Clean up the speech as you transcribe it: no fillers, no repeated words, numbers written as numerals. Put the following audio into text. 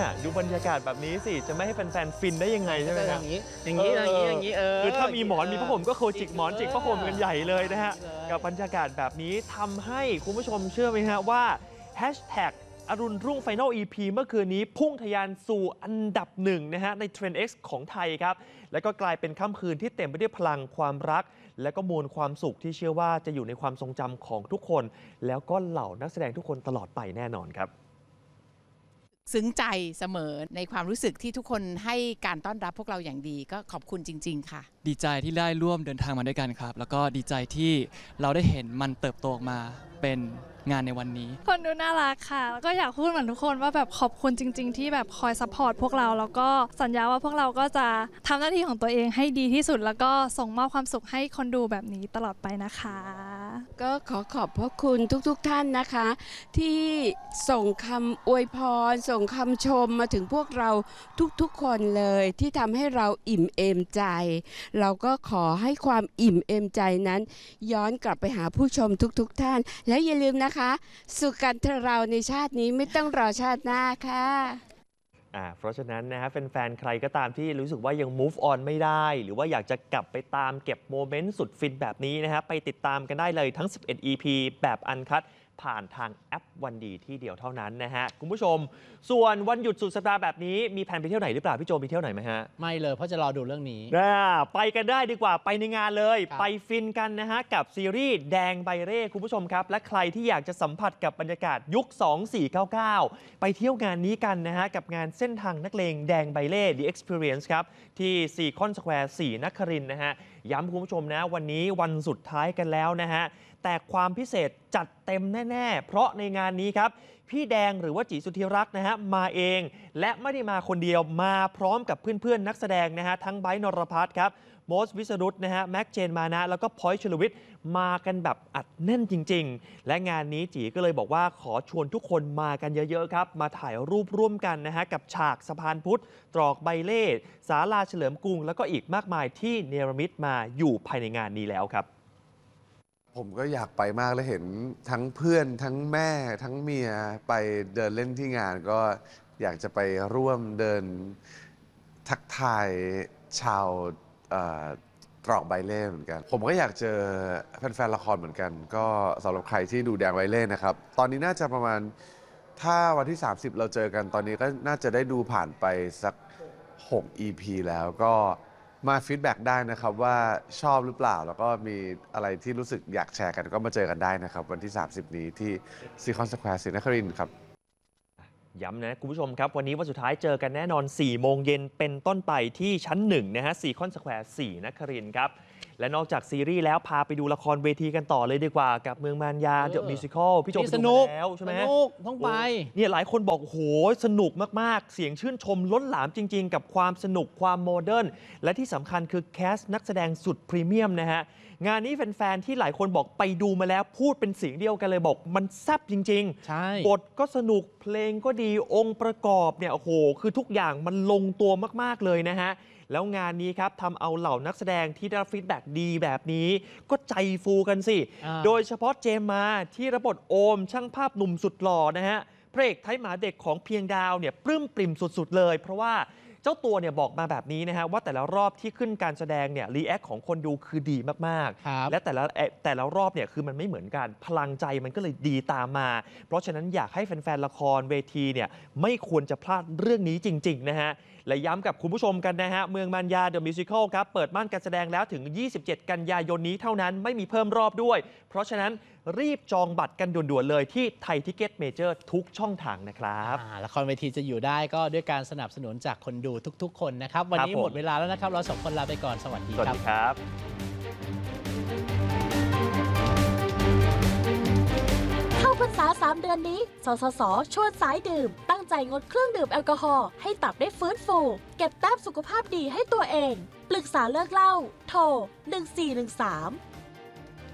ดูบรรยากาศแบบนี้สิจะไม่ให้แฟนๆฟินได้ยังไงใช่ไหมครับอย่างนี้คือถ้ามีหมอนมีผ้าห่มก็โคจิกหมอนจิกผ้าห่มกันใหญ่เลยนะฮะกับบรรยากาศแบบนี้ทำให้คุณผู้ชมเชื่อไหมฮะว่าแฮชแท็กอรุณรุ่ง Final EP เมื่อคืนนี้พุ่งทะยานสู่อันดับหนึ่งนะฮะใน Trend X ของไทยครับแล้วก็กลายเป็นค่ำคืนที่เต็มไปด้วยพลังความรักและก็มวลความสุขที่เชื่อว่าจะอยู่ในความทรงจำของทุกคนแล้วก็เหล่านักแสดงทุกคนตลอดไปแน่นอนครับซึ้งใจเสมอในความรู้สึกที่ทุกคนให้การต้อนรับพวกเราอย่างดีก็ขอบคุณจริงๆค่ะดีใจที่ได้ร่วมเดินทางมาด้วยกันครับแล้วก็ดีใจที่เราได้เห็นมันเติบโตออกมาเป็นงานในวันนี้คนดูน่ารักค่ะแล้วก็อยากพูดเหมือนทุกคนว่าแบบขอบคุณจริงๆที่แบบคอยซัพพอร์ตพวกเราแล้วก็สัญญาว่าพวกเราก็จะทำหน้าที่ของตัวเองให้ดีที่สุดแล้วก็ส่งมอบความสุขให้คนดูแบบนี้ตลอดไปนะคะก็ขอขอบพระคุณทุกท่านนะคะที่ส่งคำอวยพรส่งคำชมมาถึงพวกเราทุกๆคนเลยที่ทำให้เราอิ่มเอมใจเราก็ขอให้ความอิ่มเอมใจนั้นย้อนกลับไปหาผู้ชมทุกท่านและอย่าลืมนะคะสุขกันเถอะเราในชาตินี้ไม่ต้องรอชาติหน้าค่ะเพราะฉะนั้นนะฮะแฟนๆใครก็ตามที่รู้สึกว่ายัง move on ไม่ได้หรือว่าอยากจะกลับไปตามเก็บโมเมนต์สุดฟินแบบนี้นะฮะไปติดตามกันได้เลยทั้ง11 EP แบบอันคัทผ่านทางแอปวันดีที่เดียวเท่านั้นนะฮะคุณผู้ชมส่วนวันหยุดสุดสัปดาห์แบบนี้มีแผนไปเที่ยวไหนหรือเปล่าพี่โจมีเที่ยวไหนไหมฮะไม่เลยเพราะจะรอดูเรื่องนี้ไปกันได้ดีกว่าไปในงานเลยไปฟินกันนะฮะกับซีรีส์แดงใบเร่คุณผู้ชมครับและใครที่อยากจะสัมผัสกับบรรยากาศยุค 2499 ไปเที่ยวงานนี้กันนะฮะกับงานเส้นทางนักเลงแดงใบเร่ The Experience ครับที่ซีคอนสแควร์ 4 นครินทร์นะฮะย้ำคุณผู้ชมนะวันนี้วันสุดท้ายกันแล้วนะฮะแต่ความพิเศษจัดเต็มแน่ๆเพราะในงานนี้ครับพี่แดงหรือว่าจิสุธิรักษ์นะฮะมาเองและไม่ได้มาคนเดียวมาพร้อมกับเพื่อนๆนักแสดงนะฮะทั้งไบร์ท นรพัฒน์ครับโมสวิสรุตนะฮะแม็กเจนมานะแล้วก็พอยต์ชลวิทย์มากันแบบอัดแน่นจริงๆและงานนี้จีก็เลยบอกว่าขอชวนทุกคนมากันเยอะๆครับมาถ่ายรูปร่วมกันนะฮะกับฉากสะพานพุทธตรอกใบเล่ศาลาเฉลิมกรุงแล้วก็อีกมากมายที่เนรมิตมาอยู่ภายในงานนี้แล้วครับผมก็อยากไปมากแล้วเห็นทั้งเพื่อนทั้งแม่ทั้งเมียไปเดินเล่นที่งานก็อยากจะไปร่วมเดินทักทายชาวตรอกใบเล่เหมือนกันผมก็อยากเจอแฟนๆละครเหมือนกันก็สำหรับใครที่ดูแดงใบเล่นะครับตอนนี้น่าจะประมาณถ้าวันที่30เราเจอกันตอนนี้ก็น่าจะได้ดูผ่านไปสัก6 EP แล้วก็มาฟีดแบ็กได้นะครับว่าชอบหรือเปล่าแล้วก็มีอะไรที่รู้สึกอยากแชร์กันก็มาเจอกันได้นะครับวันที่30นี้ที่ซีคอนสแควร์ ศรีนครินทร์ครับย้ำนะคุณผู้ชมครับวันนี้วันสุดท้ายเจอกันแน่นอน 4 โมงเย็นเป็นต้นไปที่ชั้น 1 นะฮะซีคอนสแควร์ 4 นครินทร์ครับและนอกจากซีรีส์แล้วพาไปดูละครเวทีกันต่อเลยดีกว่ากับเมืองมารยาเดอะมิวสิคอลพี่โจไปดูแล้วใช่ไหมสนุกต้องไปเนี่ยหลายคนบอกโอ้โหสนุกมากๆเสียงชื่นชมล้นหลามจริงๆกับความสนุกความโมเดิร์นและที่สำคัญคือแคสต์นักแสดงสุดพรีเมียมนะฮะงานนี้แฟนๆที่หลายคนบอกไปดูมาแล้วพูดเป็นเสียงเดียวกันเลยบอกมันแซ่บจริงๆใช่บทก็สนุกเพลงก็ดีองค์ประกอบเนี่ยโอ้โหคือทุกอย่างมันลงตัวมากๆเลยนะฮะแล้วงานนี้ครับทำเอาเหล่านักแสดงที่ได้ฟีดแบ็กดีแบบนี้ก็ใจฟูกันสิโดยเฉพาะเจมมาที่รับบทโอมช่างภาพหนุ่มสุดหล่อนะฮะพระเอกไทยหมาเด็กของเพียงดาวเนี่ยปลื้มปริ่มสุดๆเลยเพราะว่าเจ้าตัวเนี่ยบอกมาแบบนี้นะฮะว่าแต่ละรอบที่ขึ้นการแสดงเนี่ยรีแอคของคนดูคือดีมากๆและแต่ละรอบเนี่ยคือมันไม่เหมือนกันพลังใจมันก็เลยดีตามมาเพราะฉะนั้นอยากให้แฟนๆละครเวทีเนี่ยไม่ควรจะพลาดเรื่องนี้จริงๆนะฮะและย้ำกับคุณผู้ชมกันนะฮะเมืองมารยาเดอะมิวสิคอลครับเปิดม่านการแสดงแล้วถึง27 กันยายนนี้เท่านั้นไม่มีเพิ่มรอบด้วยเพราะฉะนั้นรีบจองบัตรกันด่วนๆเลยที่ไทยทิเก็ตเมเจอร์ทุกช่องทางนะครับละครเวทีจะอยู่ได้ก็ด้วยการสนับสนุนจากคนดูทุกๆคนนะครับวันนี้หมดเวลาแล้วนะครับเรา2 คนลาไปก่อนสวัสดีครับเข้าพรรษา3 เดือนนี้สสส.ชวนสายดื่มตั้งใจงดเครื่องดื่มแอลกอฮอล์ให้ตับได้ฟื้นฟูเก็บแต้มสุขภาพดีให้ตัวเองปรึกษาเลิกเหล้าโทร1413